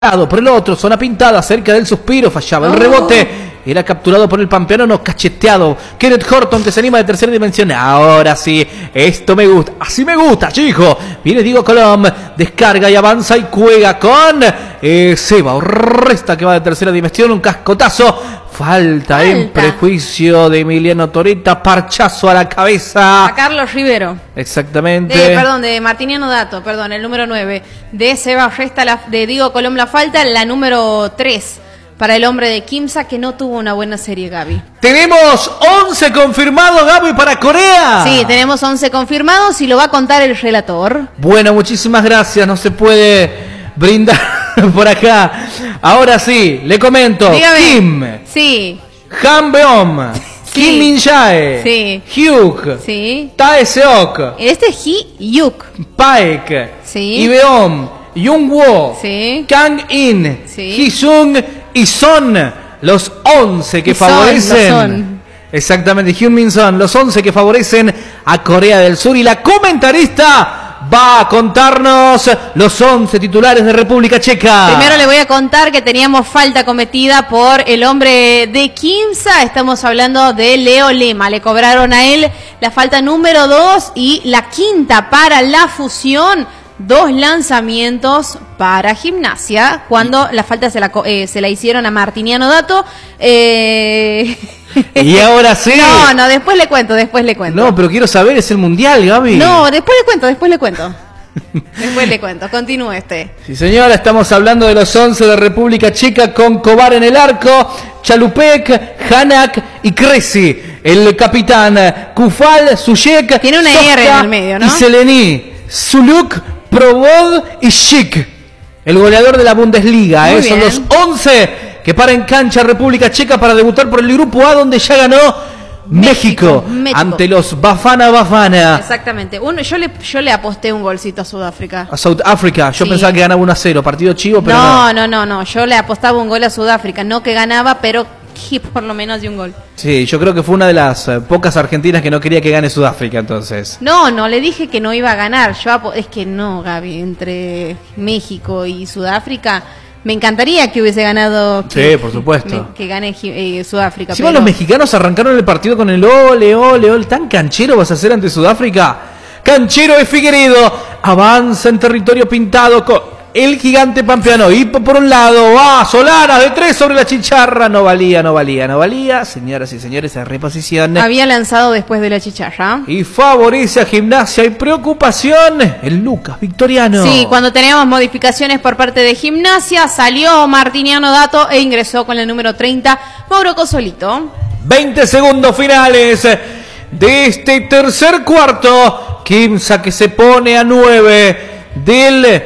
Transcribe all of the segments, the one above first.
por el otro, zona pintada, cerca del suspiro, fallaba el rebote, era capturado por el pampeano, no cacheteado. Kenneth Horton que se anima de tercera dimensión. Ahora sí, esto me gusta, así me gusta, chico. Viene Diego Colom, descarga y avanza y juega con Seba Urresta que va de tercera dimensión, un cascotazo. Falta en prejuicio de Emiliano Toretta, parchazo a la cabeza. A Carlos Rivero. Exactamente. De Martiniano Dato, el número 9. De Seba Urresta, de Diego Colom la falta, la número 3. Para el hombre de Quimsa que no tuvo una buena serie, Gaby. Tenemos 11 confirmados, Gaby, para Corea. Sí, tenemos 11 confirmados y lo va a contar el relator. Bueno, muchísimas gracias. No se puede brindar por acá. Ahora sí, le comento. Dígame. Kim. Sí. Han Beom. Sí. Kim Min Jae. Sí. Hyuk. Sí. Tae Seok. Este es Hyuk. Paek. Sí. Ibeom. Jungwoo. Sí. Kang In. Sí. Hee-sung y Son. Los 11 que favorecen. Son. Exactamente, Hyun Min Son. Los 11 que favorecen a Corea del Sur. Y la comentarista va a contarnos los 11 titulares de República Checa. Primero le voy a contar que teníamos falta cometida por el hombre de Quimsa. Estamos hablando de Leo Lema. Le cobraron a él la falta número 2 y la quinta para la fusión. 2 lanzamientos para Gimnasia, cuando la falta se la hicieron a Martiniano Dato. Y ahora sí. No, después le cuento. No, pero quiero saber, es el Mundial, Gaby. No, después le cuento. Después le cuento, continúe este. Sí, señora, estamos hablando de los 11 de República Checa con Kovar en el arco, Chalupek, Hanak y Kresi. El capitán Kufal, Suyek, tiene una Sofka R en el medio, ¿no? Y Selení, Zuluk, Provod y Schick. El goleador de la Bundesliga. Son los 11 que para en cancha República Checa para debutar por el grupo A, donde ya ganó México. Ante los Bafana. Exactamente. Yo le aposté un golcito a Sudáfrica. A South Africa. Yo pensaba que ganaba 1-0. Partido chivo, pero no. Yo le apostaba un gol a Sudáfrica. No que ganaba, pero que por lo menos de un gol. Sí, yo creo que fue una de las pocas argentinas que no quería que gane Sudáfrica, entonces. No le dije que no iba a ganar. Es que no, Gaby. Entre México y Sudáfrica, me encantaría que hubiese ganado. Sí, por supuesto. Que gane Sudáfrica. Si los mexicanos arrancaron el partido con el ole. ¿Tan canchero vas a hacer ante Sudáfrica? Canchero de Figueiredo. Avanza en territorio pintado con el gigante pampeano. Y por un lado va Solana de 3 sobre la chicharra. No valía. Señoras y señores, esa reposición. Había lanzado después de la chicharra. Y favorece a Gimnasia. Y preocupación, el Lucas Victoriano. Sí, cuando teníamos modificaciones por parte de Gimnasia, salió Martiniano Dato e ingresó con el número 30, Mauro Cosolito. 20 segundos finales de este tercer cuarto. Quimsa que se pone a 9 del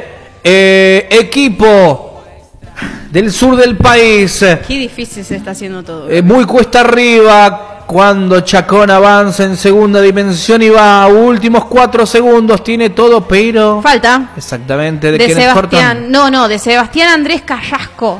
equipo del sur del país. Qué difícil se está haciendo todo. Muy cuesta arriba cuando Chacón avanza en segunda dimensión y va a últimos 4 segundos. Tiene todo, pero falta. Exactamente. De Sebastián. De Sebastián Andrés Carrasco.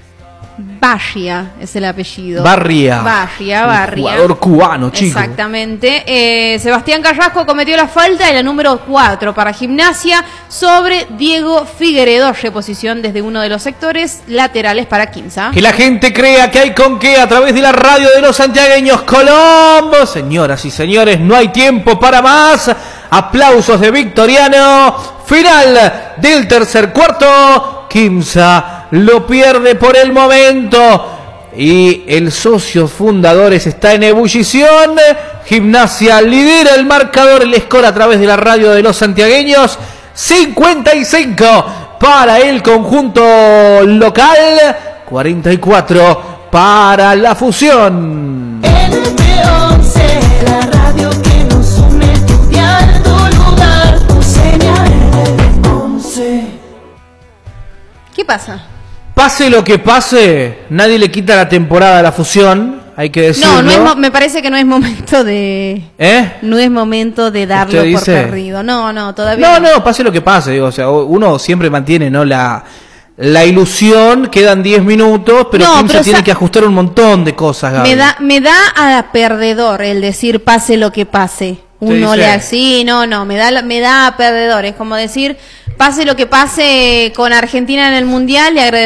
Barria es el apellido. Barria. Jugador cubano, chico. Exactamente. Sebastián Carrasco cometió la falta de la número 4 para Gimnasia sobre Diego Figueiredo. Reposición desde uno de los sectores laterales para Quimsa. Que la gente crea que hay con qué a través de la radio de los santiagueños. Colombo. Señoras y señores, no hay tiempo para más. Aplausos de Victoriano. Final del tercer cuarto. Quimsa lo pierde por el momento y el socio fundadores está en ebullición. Gimnasia lidera el marcador, el score a través de la radio de los santiagueños. 55 para el conjunto local, 44 para la fusión. NP11, la radio que nos une, tu dial, tu lugar, tu señal. 11. ¿Qué pasa? Pase lo que pase, nadie le quita la temporada a la fusión, hay que decirlo. Me parece que no es momento de... No es momento de darlo por perdido. No, todavía no, pase lo que pase, digo, o sea, uno siempre mantiene, ¿no? La ilusión, quedan 10 minutos, pero Quimsa tiene que ajustar un montón de cosas, Gaby. Me da a perdedor el decir pase lo que pase. uno Sí, le sí. así, no, me da perdedor. Es como decir, pase lo que pase con Argentina en el Mundial, le agradecemos